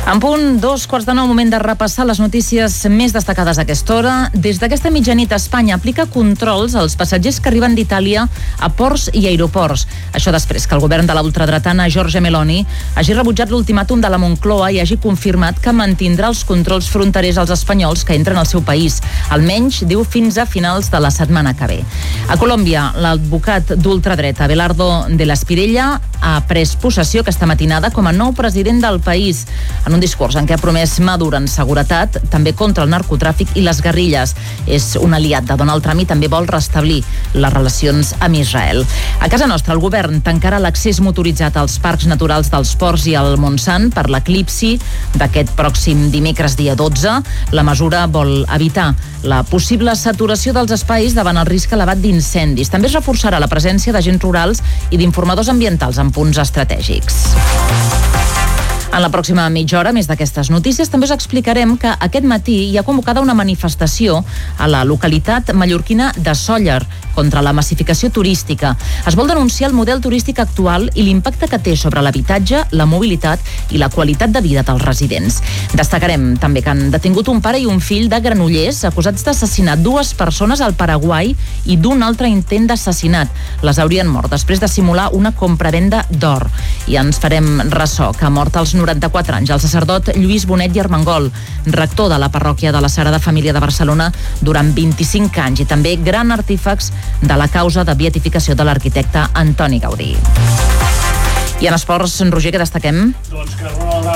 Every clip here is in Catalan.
En punt, 2:15, moment de repassar les notícies més destacades a aquesta hora. Des d'aquesta mitjanit, Espanya aplica controls als passatgers que arriben d'Itàlia a ports i aeroports. Això després que el govern de la ultradretana Giorgia Meloni hagi rebutjat l'ultimàtum de la Moncloa i hagi confirmat que mantindrà els controls fronterers als espanyols que entren al seu país, almenys, diu, fins a finals de la setmana que ve. A Colòmbia, l'advocat d'ultradreta Abelardo de la Espriella ha pres possessió aquesta matinada com a nou president del país, en un discurs en què ha promès mà dura en seguretat, també contra el narcotràfic i les guerrilles. És un aliat de Donald Trump i també vol restablir les relacions amb Israel. A casa nostra, el govern tancarà l'accés motoritzat als parcs naturals dels Ports i al Montsant per l'eclipsi d'aquest pròxim dimecres dia 12. La mesura vol evitar la possible saturació dels espais davant el risc elevat d'incendis. També es reforçarà la presència d'agents rurals i d'informadors ambientals en punts estratègics. En la pròxima mitja hora, més d'aquestes notícies, també us explicarem que aquest matí hi ha convocada una manifestació a la localitat mallorquina de Sóller contra la massificació turística. Es vol denunciar el model turístic actual i l'impacte que té sobre l'habitatge, la mobilitat i la qualitat de vida dels residents. Destacarem també que han detingut un pare i un fill de Granollers acusats d'assassinar 2 persones al Paraguai i d'un altre intent d'assassinat. Les haurien mort després de simular una compravenda d'or. I ens farem ressò que ha mort als 94 anys el sacerdot Lluís Bonet i Armengol, rector de la parròquia de la Sagrada Família de Barcelona durant 25 anys i també gran artífex de la causa de beatificació de l'arquitecte Antoni Gaudí. I en esports, Roger, què destaquem? Doncs que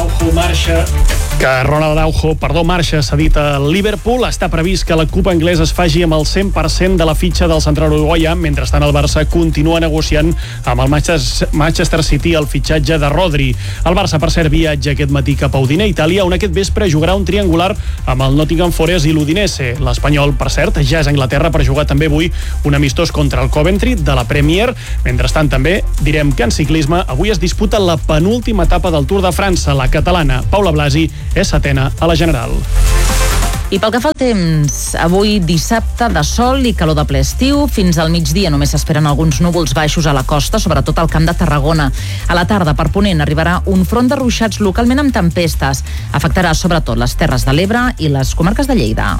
Ronald Araujo marxa cedit a Liverpool. Està previst que la Copa anglesa es faci amb el 100% de la fitxa del central uruguaià. Mentrestant, el Barça continua negociant amb el Manchester City el fitxatge de Rodri. El Barça, per cert, viatja aquest matí cap a Udine, Itàlia, on aquest vespre jugarà un triangular amb el Nottingham Forest i l'Udinese. L'Espanyol, per cert, ja és a Anglaterra per jugar també avui un amistós contra el Coventry de la Premier. Mentrestant, també direm que en ciclisme avui es disputa la penúltima etapa del Tour de França. La catalana Paula Blasi és setena a la general. I pel que fa al temps, avui dissabte de sol i calor de ple estiu. Fins al migdia només s'esperen alguns núvols baixos a la costa, sobretot al Camp de Tarragona. A la tarda, per ponent, arribarà un front de ruixats localment amb tempestes. Afectarà sobretot les Terres de l'Ebre i les comarques de Lleida.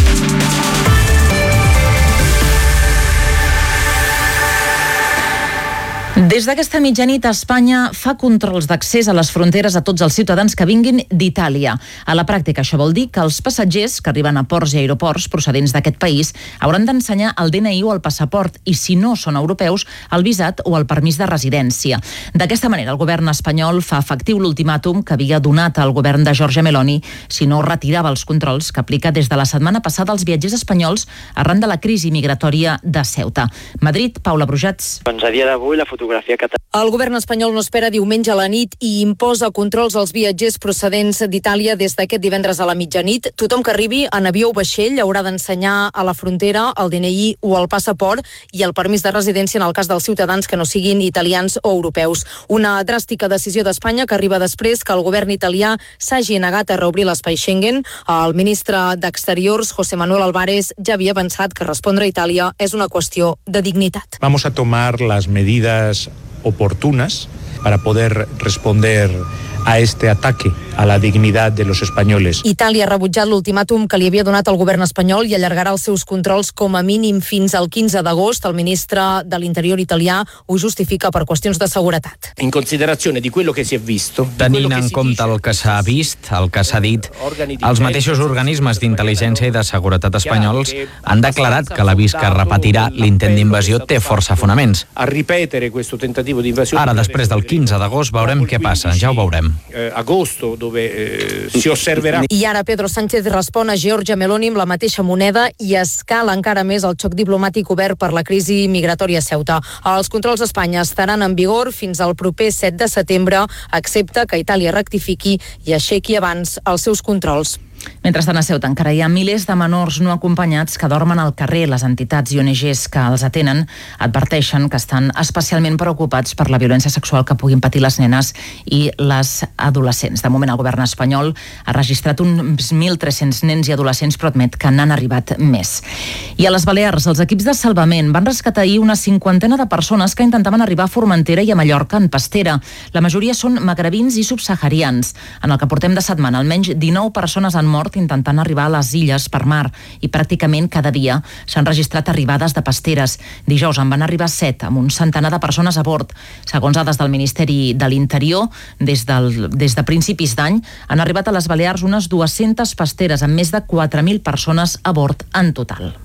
Des d'aquesta mitjanit, Espanya fa controls d'accés a les fronteres a tots els ciutadans que vinguin d'Itàlia. A la pràctica, això vol dir que els passatgers que arriben a ports i aeroports procedents d'aquest país hauran d'ensenyar el DNI o el passaport i, si no són europeus, el visat o el permís de residència. D'aquesta manera, el govern espanyol fa efectiu l'ultimàtum que havia donat al govern de Giorgia Meloni si no retirava els controls que aplica des de la setmana passada als viatgers espanyols arran de la crisi migratòria de Ceuta. Madrid, Paula Brujats. Doncs a dia d'avui la fotografia que... El govern espanyol no espera diumenge a la nit i imposa controls als viatgers procedents d'Itàlia des d'aquest divendres a la mitjanit. Tothom que arribi en avió o vaixell haurà d'ensenyar a la frontera el DNI o el passaport i el permís de residència en el cas dels ciutadans que no siguin italians o europeus. Una dràstica decisió d'Espanya que arriba després que el govern italià s'hagi negat a reobrir l'espai Schengen. El ministre d'Exteriors, José Manuel Álvarez, ja havia pensat que respondre a Itàlia és una qüestió de dignitat. Vamos a tomar las medidas oportunas para poder responder a este ataque a la dignidad de los españoles. Itàlia ha rebutjat l'ultimàtum que li havia donat el govern espanyol i allargarà els seus controls com a mínim fins al 15 d'agost. El ministre de l'Interior italià ho justifica per qüestions de seguretat. In considerazione di quello che si è visto, tenint en compte el que s'ha vist, el que s'ha dit, els mateixos organismes d'intel·ligència i de seguretat espanyols han declarat que l'avís que repetirà l'intent d'invasió té força fonaments. Ara, després del 15 d'agost, veurem què passa, ja ho veurem. Agosto, dove si osserverà. I ara Pedro Sánchez respon a Giorgia Meloni amb la mateixa moneda i escala encara més el xoc diplomàtic obert per la crisi migratòria a Ceuta. Els controls a Espanya estaran en vigor fins al proper 7 de setembre, excepte que Itàlia rectifiqui i aixequi abans els seus controls. Mentrestant, a Ceuta encara hi ha milers de menors no acompanyats que dormen al carrer. Les entitats i ONGs que els atenen adverteixen que estan especialment preocupats per la violència sexual que puguin patir les nenes i les adolescents. De moment, el govern espanyol ha registrat uns 1.300 nens i adolescents, però admet que n'han arribat més. I a les Balears, els equips de salvament van rescatar ahir una 50 de persones que intentaven arribar a Formentera i a Mallorca en pastera. La majoria són magrebins i subsaharians. En el que portem de setmana, almenys 19 persones han mort intentant arribar a les illes per mar i pràcticament cada dia s'han registrat arribades de pasteres. Dijous en van arribar 7 amb un centenar de persones a bord. Segons dades del Ministeri de l'Interior, des de principis d'any han arribat a les Balears unes 200 pasteres amb més de 4.000 persones a bord en total.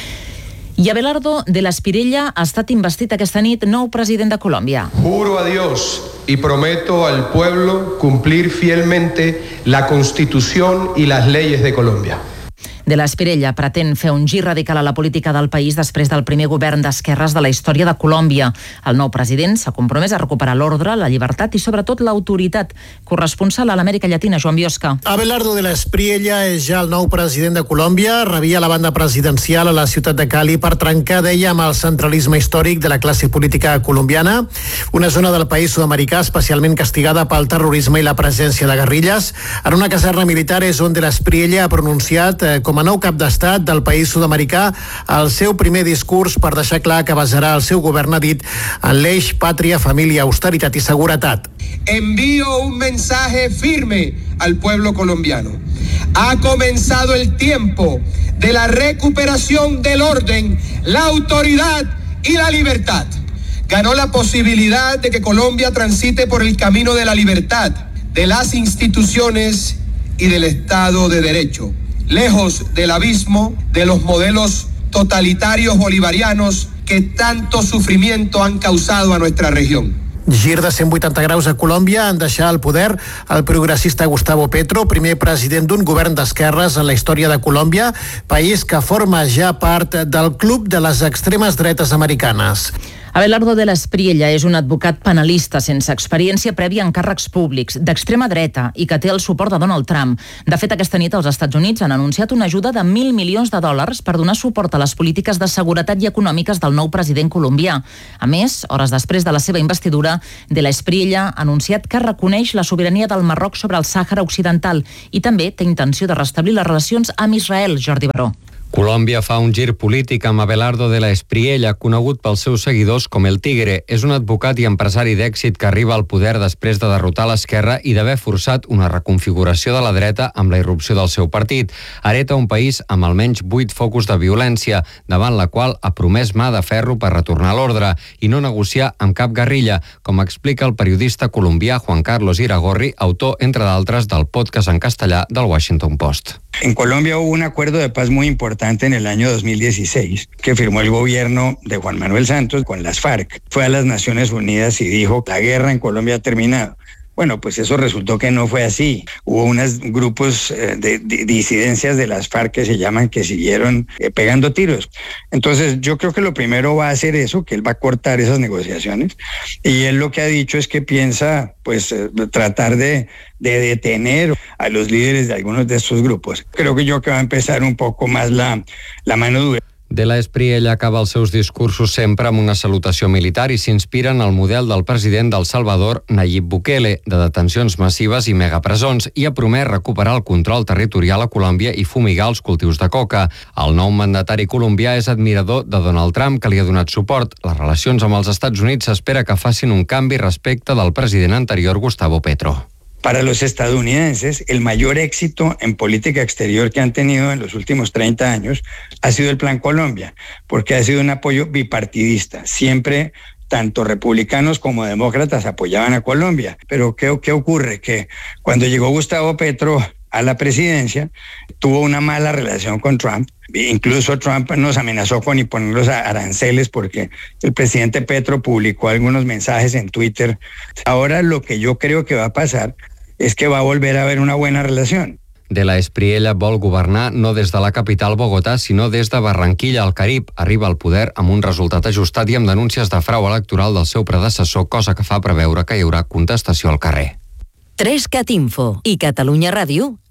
I Abelardo de la Espriella ha estat investit aquesta nit nou president de Colòmbia. Juro a Dios y prometo al pueblo cumplir fielmente la Constitución y las leyes de Colombia. De la Espriella pretén fer un gir radical a la política del país després del primer govern d'esquerres de la història de Colòmbia. El nou president s'ha compromès a recuperar l'ordre, la llibertat i sobretot l'autoritat. Corresponsal a l'Amèrica Llatina, Joan Biosca. Abelardo de la Espriella és ja el nou president de Colòmbia. Rebia la banda presidencial a la ciutat de Cali per trencar, deia, amb el centralisme històric de la classe política colombiana, una zona del país sud-americà especialment castigada pel terrorisme i la presència de guerrilles. En una caserna militar és on de la Espriella ha pronunciat com a nou cap d'estat del país sud-americà el seu primer discurs per deixar clar que basarà el seu govern, ha dit, en l'eix pàtria, família, austeritat i seguretat. Envío un mensaje firme al pueblo colombiano. Ha comenzado el tiempo de la recuperación del orden, la autoridad y la libertad. Ganó la posibilidad de que Colombia transite por el camino de la libertad, de las instituciones y del Estado de Derecho, lejos del abismo de los modelos totalitarios bolivarianos que tanto sufrimiento han causado a nuestra región. Gir de 180 graus a Colòmbia en deixar el poder el progressista Gustavo Petro, primer president d'un govern d'esquerres en la història de Colòmbia, país que forma ja part del club de les extremes dretes americanes. Abelardo de la Espriella és un advocat penalista sense experiència prèvia en càrrecs públics, d'extrema dreta i que té el suport de Donald Trump. De fet, aquesta nit els Estats Units han anunciat una ajuda de $1.000 milions per donar suport a les polítiques de seguretat i econòmiques del nou president colombià. A més, hores després de la seva investidura, de la Espriella ha anunciat que reconeix la sobirania del Marroc sobre el Sàhara Occidental i també té intenció de restablir les relacions amb Israel, Jordi Baró. Colòmbia fa un gir polític amb Abelardo de la Espriella, conegut pels seus seguidors com El Tigre. És un advocat i empresari d'èxit que arriba al poder després de derrotar l'esquerra i d'haver forçat una reconfiguració de la dreta amb la irrupció del seu partit. Hereta un país amb almenys 8 focus de violència, davant la qual ha promès mà de ferro per retornar l'ordre i no negociar amb cap guerrilla, com explica el periodista colombià Juan Carlos Iragorri, autor, entre d'altres, del podcast en castellà del Washington Post. En Colombia hubo un acuerdo de paz muy importante en el año 2016 que firmó el gobierno de Juan Manuel Santos con las FARC. Fue a las Naciones Unidas y dijo que la guerra en Colombia ha terminado. Bueno, pues eso resultó que no fue así. Hubo unos grupos de disidencias de las FARC que se llaman, que siguieron pegando tiros. Entonces yo creo que lo primero va a ser eso, que él va a cortar esas negociaciones. Y él lo que ha dicho es que piensa pues tratar de detener a los líderes de algunos de estos grupos. Creo que va a empezar un poco más la mano dura. De la Espriella acaba els seus discursos sempre amb una salutació militar i s'inspira en el model del president del Salvador, Nayib Bukele, de detencions massives i megapresons, i ha promès recuperar el control territorial a Colòmbia i fumigar els cultius de coca. El nou mandatari colombià és admirador de Donald Trump, que li ha donat suport. Les relacions amb els Estats Units s'espera que facin un canvi respecte del president anterior, Gustavo Petro. Para los estadounidenses, el mayor éxito en política exterior que han tenido en los últimos 30 años ha sido el Plan Colombia, porque ha sido un apoyo bipartidista. Siempre tanto republicanos como demócratas apoyaban a Colombia. Pero ¿qué ocurre? Que cuando llegó Gustavo Petro a la presidencia, tuvo una mala relación con Trump. Incluso Trump nos amenazó con imponer los aranceles porque el presidente Petro publicó algunos mensajes en Twitter. Ahora lo que yo creo que va a pasar es que va a volver a haber una buena relación. De la Espriella vol governar no des de la capital Bogotà, sinó des de Barranquilla, al Carib. Arriba al poder amb un resultat ajustat i amb denúncies de frau electoral del seu predecessor, cosa que fa preveure que hi haurà contestació al carrer. 3CAT Info i Catalunya Ràdio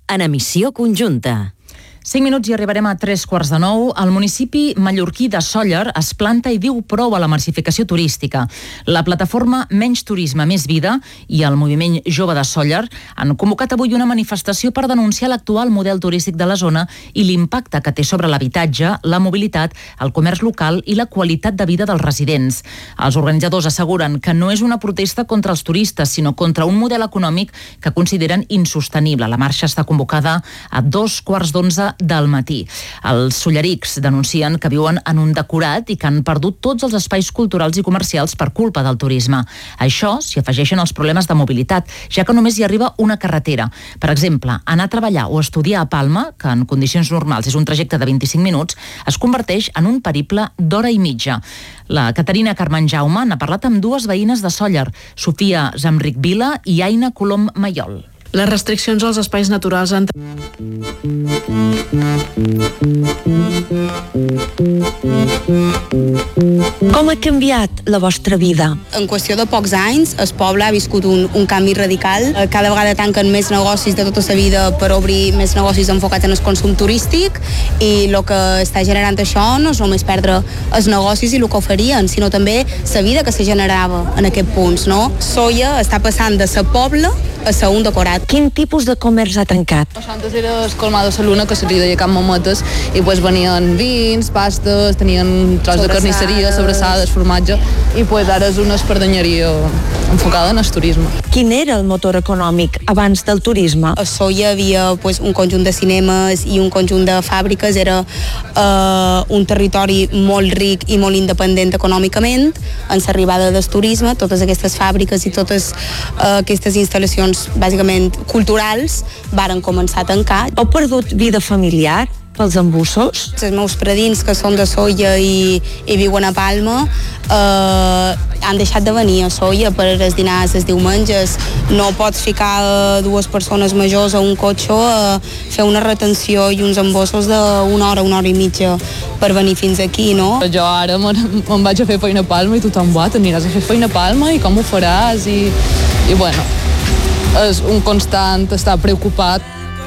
en emissió conjunta. 5 minuts i arribarem a 8:45. El municipi mallorquí de Sóller es planta i diu prou a la massificació turística. La plataforma Menys Turisme, Més Vida i el moviment Jove de Sóller han convocat avui una manifestació per denunciar l'actual model turístic de la zona i l'impacte que té sobre l'habitatge, la mobilitat, el comerç local i la qualitat de vida dels residents. Els organitzadors asseguren que no és una protesta contra els turistes, sinó contra un model econòmic que consideren insostenible. La marxa està convocada a 11:15 del matí. Els sollerics denuncien que viuen en un decorat i que han perdut tots els espais culturals i comercials per culpa del turisme. A això s'hi afegeixen els problemes de mobilitat, ja que només hi arriba una carretera. Per exemple, anar a treballar o estudiar a Palma, que en condicions normals és un trajecte de 25 minuts, es converteix en un periple d'hora i mitja. La Caterina Carmen Jaume n'ha parlat amb dues veïnes de Sóller, Sofia Zamric Vila i Aina Colom Mayol. Les restriccions als espais naturals han... Com ha canviat la vostra vida? En qüestió de pocs anys, el poble ha viscut un canvi radical. Cada vegada tanquen més negocis de tota la vida per obrir més negocis enfocats en el consum turístic i el que està generant això no és només perdre els negocis i el que oferien, sinó també la vida que se generava en aquests punts, no? Sóller està passant de ser poble a ser un decorat. Quin tipus de comerç ha tancat? Antes era el colmado de Saluna, que se li deia Can Mametes, i pues venien vins, pastes, tenien tros de carnisseria, sobrassades, formatge, i pues ara és una espardenyeria enfocada en el turisme. Quin era el motor econòmic abans del turisme? A Sóller hi havia pues, un conjunt de cinemes i un conjunt de fàbriques, era un territori molt ric i molt independent econòmicament. En l'arribada del turisme, totes aquestes fàbriques i totes aquestes instal·lacions bàsicament culturals varen començar a tancar. Heu perdut vida familiar pels embussos? Els meus predins, que són de Sóller i viuen a Palma, han deixat de venir a Sóller per els dinars els diumenges. No pots ficar dues persones majors a un cotxe a fer una retenció i uns embossos d'una hora i mitja per venir fins aquí, no? Jo ara me'n vaig a fer feina a Palma i tothom va, t'aniràs a fer feina a Palma i com ho faràs? I bueno, és un constant estar preocupat.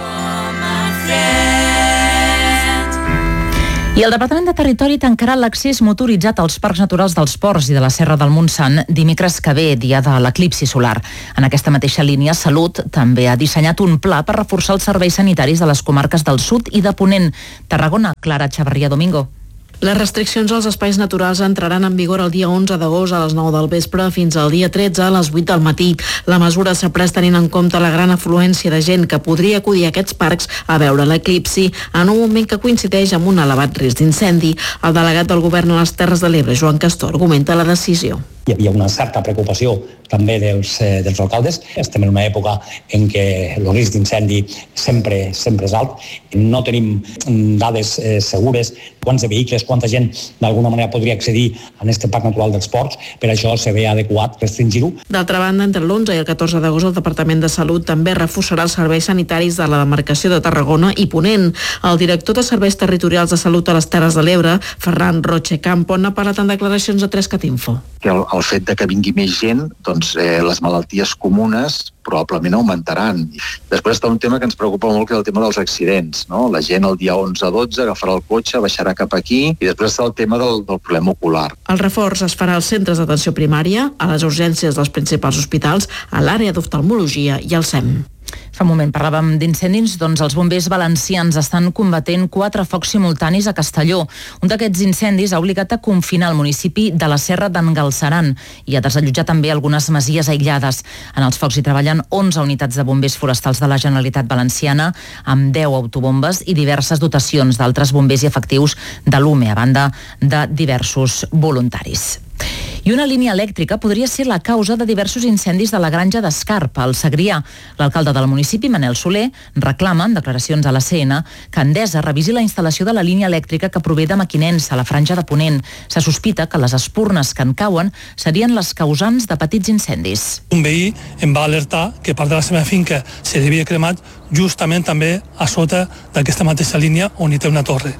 I el Departament de Territori tancarà l'accés motoritzat als parcs naturals dels Ports i de la Serra del Montsant dimecres que ve, dia de l'eclipsi solar. En aquesta mateixa línia, Salut també ha dissenyat un pla per reforçar els serveis sanitaris de les comarques del sud i de Ponent. Tarragona, Clara Chavarría Domingo. Les restriccions als espais naturals entraran en vigor el dia 11 d'agost a les 9 del vespre fins al dia 13 a les 8 del matí. La mesura s'ha pres tenint en compte la gran afluència de gent que podria acudir a aquests parcs a veure l'eclipsi en un moment que coincideix amb un elevat risc d'incendi. El delegat del Govern a les Terres de l'Ebre, Joan Castor, argumenta la decisió. Hi havia una certa preocupació també dels alcaldes. Estem en una època en què el risc d'incendi sempre és alt. No tenim dades segures quants de vehicles, quanta gent d'alguna manera podria accedir a aquest parc natural dels Ports. Per això se ve adequat restringir-ho. D'altra banda, entre l'11 i el 14 d'agost el Departament de Salut també reforçarà els serveis sanitaris de la demarcació de Tarragona i Ponent. El director de Serveis Territorials de Salut a les Terres de l'Ebre, Ferran Roche Campo, n'ha parlat en declaracions a 3CAT Info. El fet de que vingui més gent, doncs les malalties comunes probablement augmentaran. Després està un tema que ens preocupa molt, que és el tema dels accidents, no? La gent el dia 11-12 agafarà el cotxe, baixarà cap aquí, i després està el tema del problema ocular. El reforç es farà als centres d'atenció primària, a les urgències dels principals hospitals, a l'àrea d'oftalmologia i al SEM. Fa un moment parlàvem d'incendis, doncs els bombers valencians estan combatent 4 focs simultanis a Castelló. Un d'aquests incendis ha obligat a confinar el municipi de la Serra d'en Galceran i a desallotjar també algunes masies aïllades. En els focs hi treballen 11 unitats de bombers forestals de la Generalitat Valenciana amb 10 autobombes i diverses dotacions d'altres bombers i efectius de l'UME, a banda de diversos voluntaris. I una línia elèctrica podria ser la causa de diversos incendis de la granja d'Escarp, al Segrià. L'alcalde del municipi, Manel Soler, reclama en declaracions a la CN que Endesa revisi la instal·lació de la línia elèctrica que prové de Mequinensa, a la franja de Ponent. Se sospita que les espurnes que en cauen serien les causants de petits incendis. Un veí em va alertar que part de la seva finca se havia cremat justament també a sota d'aquesta mateixa línia on hi té una torre.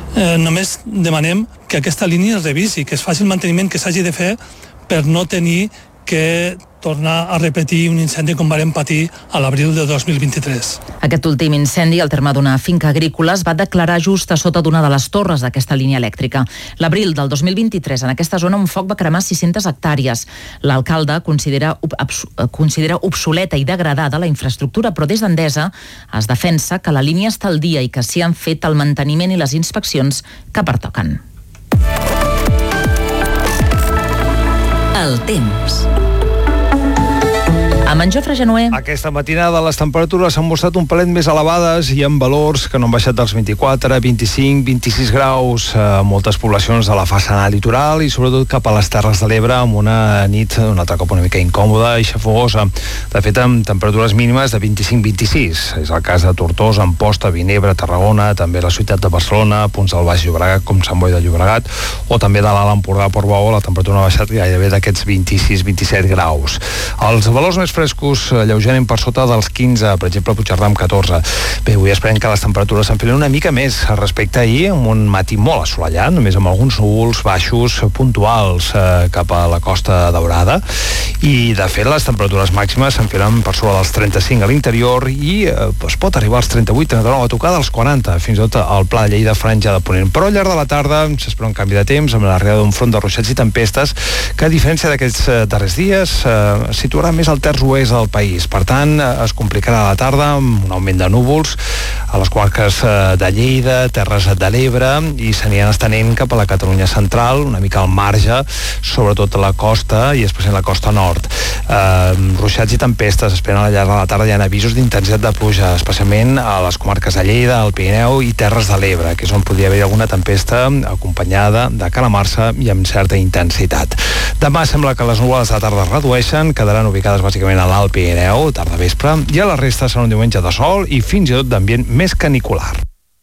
Només demanem que aquesta línia es revisi, que es faci el manteniment que s'hagi de fer per no tenir que tornar a repetir un incendi com vam patir a l'abril de 2023. Aquest últim incendi al terme d'una finca agrícola es va declarar just a sota d'una de les torres d'aquesta línia elèctrica. L'abril del 2023, en aquesta zona, un foc va cremar 600 hectàrees. L'alcalde considera obsoleta i degradada la infraestructura, però des d'Endesa es defensa que la línia està al dia i que s'hi han fet el manteniment i les inspeccions que pertoquen. El temps. Amb en Jofre Genuer. Aquesta matinada les temperatures s'han mostrat un pelet més elevades i amb valors que no han baixat dels 24, 25, 26 graus a moltes poblacions de la façana litoral i sobretot cap a les Terres de l'Ebre amb una nit un altre cop una mica incòmoda i xafogosa. De fet, amb temperatures mínimes de 25-26. És el cas de Tortosa, Amposta, Vinebre, Tarragona, també la ciutat de Barcelona, punts del Baix Llobregat com Sant Boi de Llobregat o també de l'Alt Empordà, Portbou, la temperatura no ha baixat gairebé d'aquests 26-27 graus. Els valors més frescos lleugerament per sota dels 15, per exemple, Puigcerdà amb 14. Bé, avui esperem que les temperatures s'enfilen una mica més respecte a ahir, amb un matí molt assolellat, només amb alguns núvols baixos puntuals cap a la Costa Daurada, i de fet les temperatures màximes s'enfilen per sobre dels 35 a l'interior i es pot arribar als 38, 39, a tocar dels 40, fins i tot al Pla de Lleida, Franja de Ponent. Però al llarg de la tarda s'espera un canvi de temps amb l'arribada d'un front de ruixats i tempestes que, a diferència d'aquests darrers dies, situarà més al terç oest del país. Per tant, es complicarà a la tarda amb un augment de núvols a les comarques de Lleida, Terres de l'Ebre, i s'aniran estenent cap a la Catalunya central, una mica al marge, sobretot a la costa i especialment a la costa nord. Ruixats i tempestes esperen al llarg de la tarda. Hi ha avisos d'intensitat de pluja, especialment a les comarques de Lleida, el Pirineu i Terres de l'Ebre, que és on podria haver alguna tempesta acompanyada de calamarsa i amb certa intensitat. Demà sembla que les núvoles de tarda es redueixen, quedaran ubicades bàsicament a l'Alt Pirineu, tarda vespre, i a la resta serà un diumenge de sol i fins i tot d'ambient més canicular.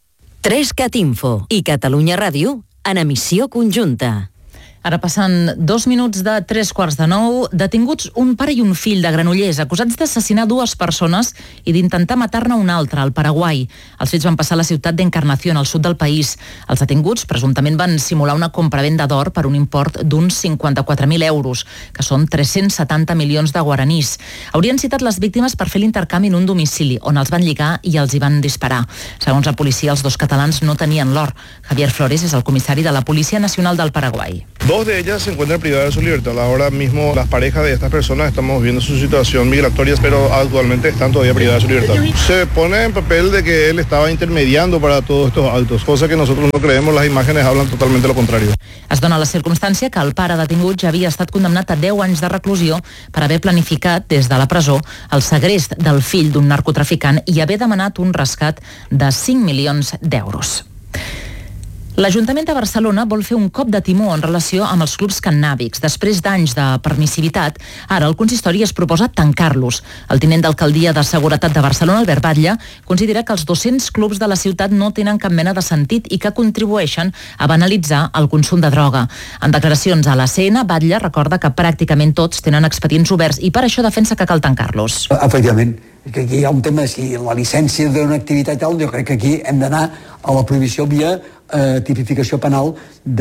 3CAT Info i Catalunya Ràdio en emissió conjunta. Ara passen 2 minuts de 8:45, detinguts un pare i un fill de Granollers, acusats d'assassinar 2 persones i d'intentar matar-ne una altra, al Paraguai. Els fets van passar a la ciutat d'Encarnación, al sud del país. Els detinguts presumptament van simular una compravenda d'or per un import d'uns 54.000 euros, que són 370 milions de guaranís. Haurien citat les víctimes per fer l'intercanvi en un domicili, on els van lligar i els hi van disparar. Segons la policia, els 2 catalans no tenien l'or. Javier Flores és el comissari de la Policia Nacional del Paraguai. 2 de ellas se encuentran privadas de su libertad. Ahora mismo las parejas de estas personas estamos viendo su situación migratoria, pero actualmente están todavía privadas de su libertad. Se pone en papel de que él estaba intermediando para todos estos actos, cosa que nosotros no creemos, las imágenes hablan totalmente lo contrario. Es dona la circumstància que el pare detingut ja havia estat condemnat a 10 anys de reclusió per haver planificat des de la presó el segrest del fill d'un narcotraficant i haver demanat un rescat de 5 milions d'euros. L'Ajuntament de Barcelona vol fer un cop de timó en relació amb els clubs cannàbics. Després d'anys de permissivitat, ara el consistori es proposa tancar-los. El tinent d'alcaldia de Seguretat de Barcelona, Albert Batlle, considera que els 200 clubs de la ciutat no tenen cap mena de sentit i que contribueixen a banalitzar el consum de droga. En declaracions a l'ACN, Batlle recorda que pràcticament tots tenen expedients oberts i per això defensa que cal tancar-los. Efectivament, que aquí hi ha un tema, si la llicència d'una activitat tal, jo crec que aquí hem d'anar a la prohibició via tipificació penal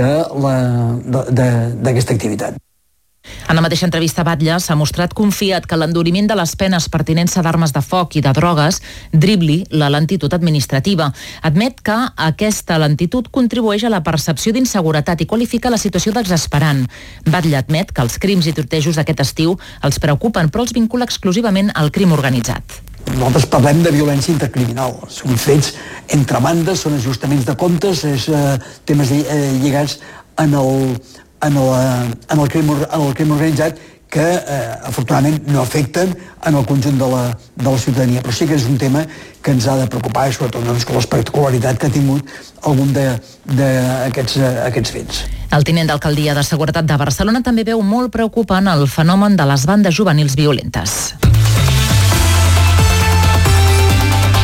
d'aquesta activitat. En la mateixa entrevista, Batlle s'ha mostrat confiat que l'enduriment de les penes per tinença d'armes de foc i de drogues dribli la lentitud administrativa. Admet que aquesta lentitud contribueix a la percepció d'inseguretat i qualifica la situació d'exasperant. Batlle admet que els crims i tortejos d'aquest estiu els preocupen, però els vincula exclusivament al crim organitzat. Nosaltres parlem de violència intercriminal. Són fets entre bandes, són ajustaments de comptes, temes lligats en el crim organitzat que afortunadament no afecten en el conjunt de la ciutadania, però sí que és un tema que ens ha de preocupar, i sobretot doncs, la particularitat que ha tingut algun d'aquests fets. El tinent d'alcaldia de Seguretat de Barcelona també veu molt preocupant el fenomen de les bandes juvenils violentes.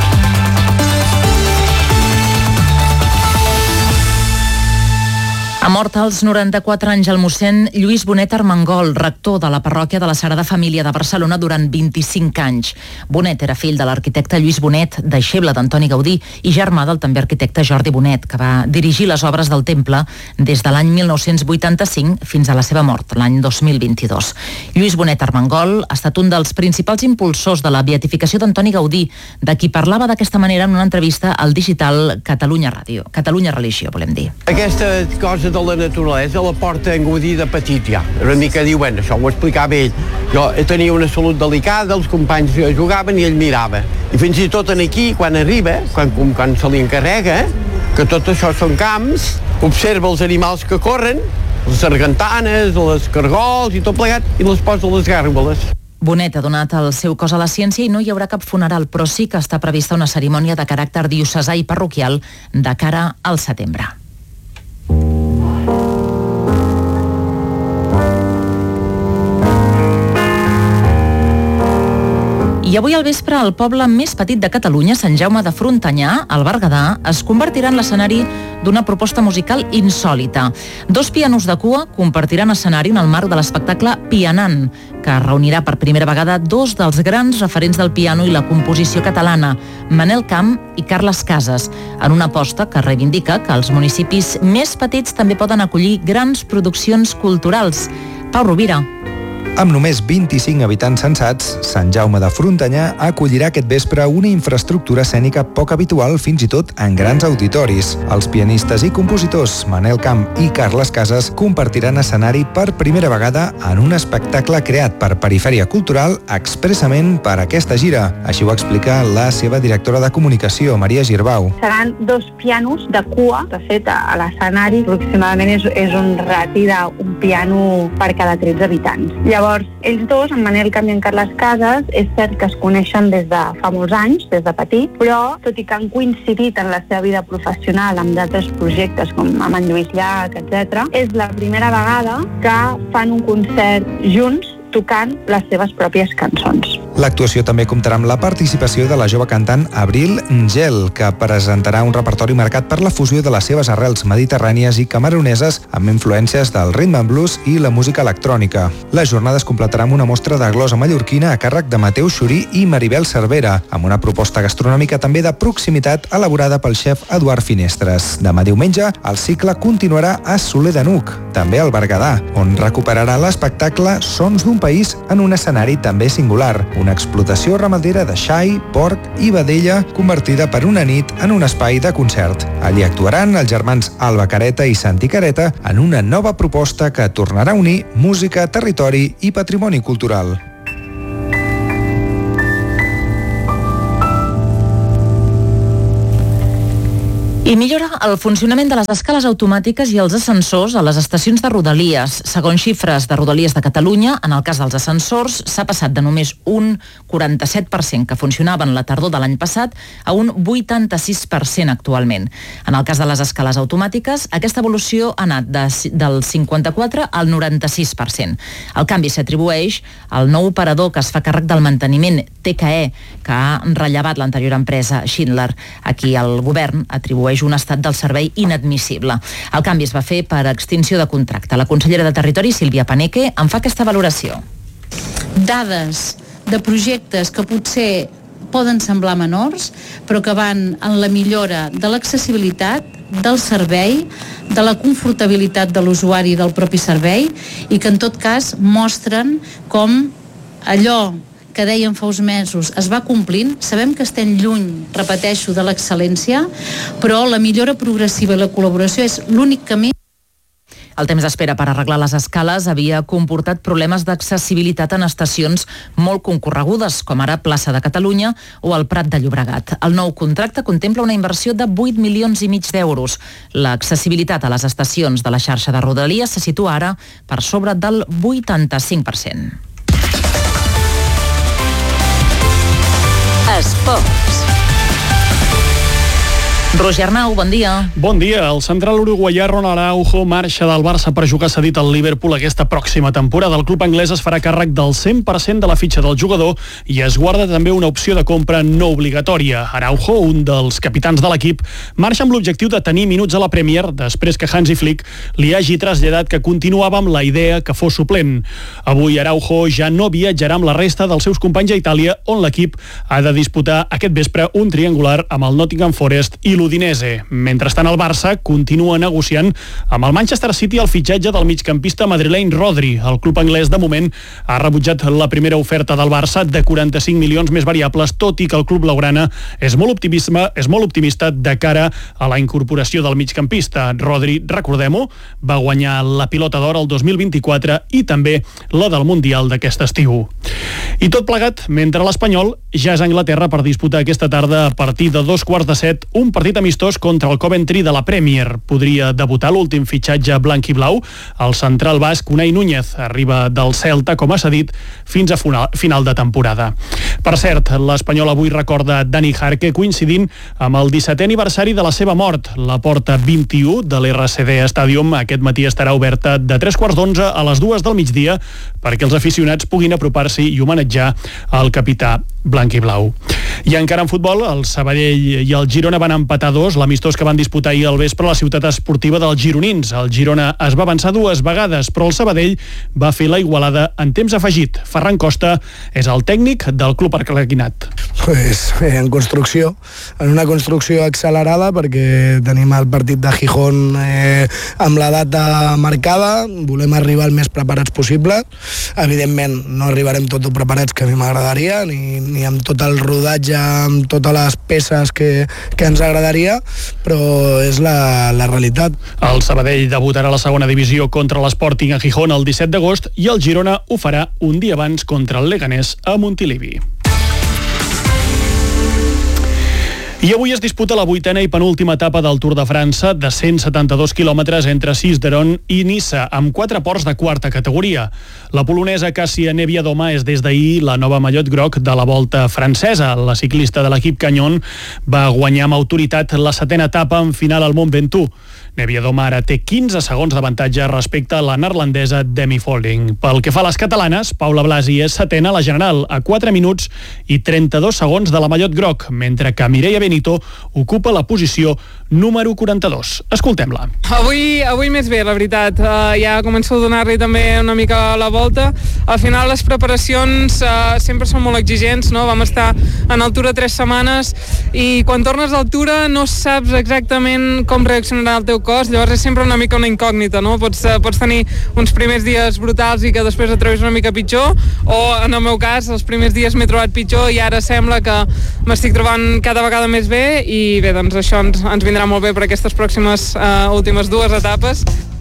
Amb Mort als 94 anys el mossèn Lluís Bonet Armengol, rector de la parròquia de la Sagrada Família de Barcelona durant 25 anys. Bonet era fill de l'arquitecte Lluís Bonet, deixeble d'Antoni Gaudí, i germà del també arquitecte Jordi Bonet, que va dirigir les obres del temple des de l'any 1985 fins a la seva mort, l'any 2022. Lluís Bonet Armengol ha estat un dels principals impulsors de la beatificació d'Antoni Gaudí, de qui parlava d'aquesta manera en una entrevista al digital Catalunya Ràdio. Catalunya Religió, volem dir. Aquesta cosa de la naturalesa la porta en Gaudí de petit ja. Una mica diu, bueno, això ho explicava ell. Jo tenia una salut delicada, els companys jugaven i ell mirava. I fins i tot aquí, quan arriba, quan se li encarrega, que tot això són camps, observa els animals que corren, les sargantanes, les cargols i tot plegat, i les posa a les gàrgoles. Bonet ha donat el seu cos a la ciència i no hi haurà cap funeral, però sí que està prevista una cerimònia de caràcter diocesà i parroquial de cara al setembre. I avui al vespre el poble més petit de Catalunya, Sant Jaume de Frontanyà, al Berguedà, es convertirà en l'escenari d'una proposta musical insòlita. 2 pianos de cua compartiran escenari en el marc de l'espectacle Pianant, que reunirà per primera vegada 2 dels grans referents del piano i la composició catalana, Manel Camp i Carles Casas, en una aposta que reivindica que els municipis més petits també poden acollir grans produccions culturals. Pau Rovira. Amb només 25 habitants censats, Sant Jaume de Frontanyà acollirà aquest vespre una infraestructura escènica poc habitual fins i tot en grans auditoris. Els pianistes i compositors Manel Camp i Carles Casas compartiran escenari per primera vegada en un espectacle creat per Perifèria Cultural expressament per aquesta gira. Així ho explica la seva directora de comunicació, Maria Girbau. Seran 2 pianos de cua. De fet, a l'escenari aproximadament és un rati d'un piano per cada 13 habitants. Llavors, ells dos, en Manel Camp i en Carles Casas, és cert que es coneixen des de fa molts anys, des de petit, però tot i que han coincidit en la seva vida professional amb d'altres projectes com amb en Lluís Llach, etc., és la primera vegada que fan un concert junts tocant les seves pròpies cançons. L'actuació també comptarà amb la participació de la jove cantant Abril Ngel, que presentarà un repertori marcat per la fusió de les seves arrels mediterrànies i cameruneses amb influències del rhythm and blues i la música electrònica. La jornada es completarà amb una mostra de glosa mallorquina a càrrec de Mateu Xurí i Maribel Cervera, amb una proposta gastronòmica també de proximitat elaborada pel xef Eduard Finestres. Demà diumenge, el cicle continuarà a Soler de Nuc, també al Berguedà, on recuperarà l'espectacle Sons d'un país en un escenari també singular, una explotació ramadera de xai, porc i vedella convertida per una nit en un espai de concert. Allí actuaran els germans Alba Careta i Santi Careta en una nova proposta que tornarà a unir música, territori i patrimoni cultural. I millora el funcionament de les escales automàtiques i els ascensors a les estacions de Rodalies. Segons xifres de Rodalies de Catalunya, en el cas dels ascensors, s'ha passat de només un 47% que funcionaven la tardor de l'any passat a un 86% actualment. En el cas de les escales automàtiques, aquesta evolució ha anat del 54% al 96%. El canvi s'atribueix al nou operador que es fa càrrec del manteniment, TKE, que ha rellevat l'anterior empresa Schindler. Aquí el govern atribueix un estat del servei inadmissible. El canvi es va fer per extinció de contracte. La consellera de Territori, Sílvia Paneque, en fa aquesta valoració. Dades de projectes que potser poden semblar menors, però que van en la millora de l'accessibilitat, del servei, de la confortabilitat de l'usuari del propi servei i que en tot cas mostren com allò que dèiem fa uns mesos es va complint. Sabem que estem lluny, repeteixo, de l'excel·lència, però la millora progressiva i la col·laboració és l'únic camí. El temps d'espera per arreglar les escales havia comportat problemes d'accessibilitat en estacions molt concorregudes, com ara Plaça de Catalunya o el Prat de Llobregat. El nou contracte contempla una inversió de 8,5 milions d'euros. L'accessibilitat a les estacions de la xarxa de Rodalies se situa ara per sobre del 85%. Esports. Roger Arnau, bon dia. Bon dia. El central uruguaià Ronald Araujo marxa del Barça per jugar cedit al Liverpool aquesta pròxima temporada. El club anglès es farà càrrec del 100% de la fitxa del jugador i es guarda també una opció de compra no obligatòria. Araujo, un dels capitans de l'equip, marxa amb l'objectiu de tenir minuts a la Premier després que Hansi Flick li hagi traslladat que continuava amb la idea que fos suplent. Avui Araujo ja no viatjarà amb la resta dels seus companys a Itàlia, on l'equip ha de disputar aquest vespre un triangular amb el Nottingham Forest i l'Udinese. Mentrestant, el Barça continua negociant amb el Manchester City el fitxatge del migcampista madrileny Rodri. El club anglès, de moment, ha rebutjat la primera oferta del Barça de 45 milions més variables, tot i que el club blaugrana és molt optimista de cara a la incorporació del migcampista. Rodri, recordem-ho, va guanyar la Pilota d'Or el 2024 i també la del Mundial d'aquest estiu. I tot plegat mentre l'Espanyol ja és a Anglaterra per disputar aquesta tarda a partir de 2:15 un partit amistós contra el Coventry de la Premier. Podria debutar l'últim fitxatge blanc i blau. El central basc Unai Núñez arriba del Celta com a cedit fins a final de temporada. Per cert, l'Espanyol avui recorda Dani Jarque coincidint amb el 17è aniversari de la seva mort. La porta 21 de l'RCD Stadium aquest matí estarà oberta de 3:15 a les 2 del migdia perquè els aficionats puguin apropar-s'hi i homenatjar el capità blanc i blau. I encara en futbol, el Sabadell i el Girona van empatar 2, l'amistós que van disputar ahir al vespre a la ciutat esportiva dels gironins. El Girona es va avançar 2 vegades, però el Sabadell va fer la igualada en temps afegit. Ferran Costa és el tècnic del club arlequinat. En construcció, en una construcció accelerada, perquè tenim el partit de Gijón amb la data marcada, volem arribar el més preparats possible. Evidentment, no arribarem tot preparats, que a mi m'agradaria, ni amb tot el rodatge, amb totes les peces que ens agradaria, però és la realitat. El Sabadell debutarà a la segona divisió contra l'Sporting a Gijón el 17 d'agost i el Girona ho farà un dia abans contra el Leganés a Montilivi. I avui es disputa la 8a i penúltima etapa del Tour de França de 172 quilòmetres entre Cis-d'Héron i Niça, amb 4 ports de quarta categoria. La polonesa Cássia Niewiadoma és des d'ahir la nova mallot groc de la Volta francesa. La ciclista de l'equip Canyon va guanyar amb autoritat la 7a etapa en final al Mont Ventoux. Niewiadoma ara té 15 segons d'avantatge respecte a la neerlandesa Demi Vollering. Pel que fa a les catalanes, Paula Blasi és 7a a la general, a 4 minuts i 32 segons de la mallot groc, mentre que Mireia Benito ocupa la posició número 42. Escoltem-la. Avui més bé, la veritat. Ja començo a donar-li també una mica la volta. Al final les preparacions sempre són molt exigents, no? Vam estar en altura 3 setmanes i quan tornes a altura no saps exactament com reaccionarà el teu cos, llavors és sempre una mica una incògnita, no? Pots tenir uns primers dies brutals i que després et trobis una mica pitjor, o en el meu cas els primers dies m'he trobat pitjor i ara sembla que m'estic trobant cada vegada més bé i bé, doncs això ens vindrà molt bé per aquestes pròximes últimes 2 etapes.